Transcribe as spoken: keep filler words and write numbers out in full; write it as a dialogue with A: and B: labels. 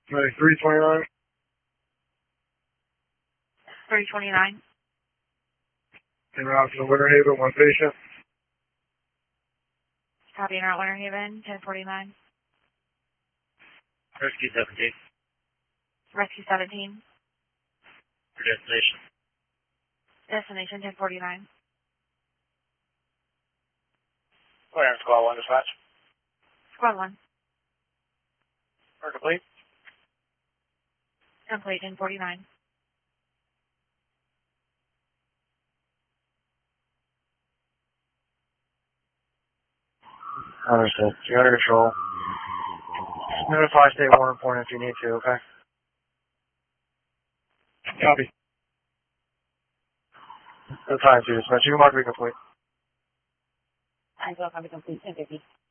A: Medic three twenty-nine.
B: three twenty-nine.
A: En route to Winter Haven, one patient.
B: Copy en route Winter Haven, ten forty-nine.
C: Rescue seventeen.
B: Rescue seventeen.
C: For destination.
B: Destination ten forty-nine.
C: Clear squad one dispatch.
B: Squad one.
C: We're complete.
B: Complete ten forty-nine.
A: Understood. You're under control. Notify State Warner Point if you need to, okay? Copy. The time to dispatch. You can mark me complete.
B: I will copy complete ten fifty.